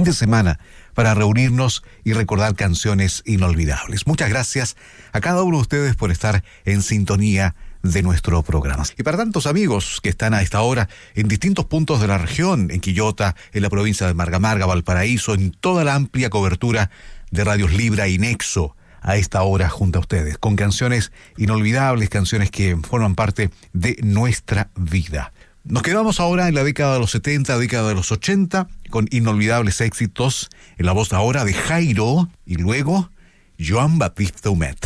de semana para reunirnos y recordar canciones inolvidables. Muchas gracias a cada uno de ustedes por estar en sintonía de nuestro programa. Y para tantos amigos que están a esta hora en distintos puntos de la región, en Quillota, en la provincia de Marga, Valparaíso, en toda la amplia cobertura de Radios Libra y Nexo, a esta hora junto a ustedes, con canciones inolvidables, canciones que forman parte de nuestra vida. Nos quedamos ahora en la década de los 70, década de los 80, con inolvidables éxitos, en la voz ahora de Jairo y luego Joan Baptista Humet.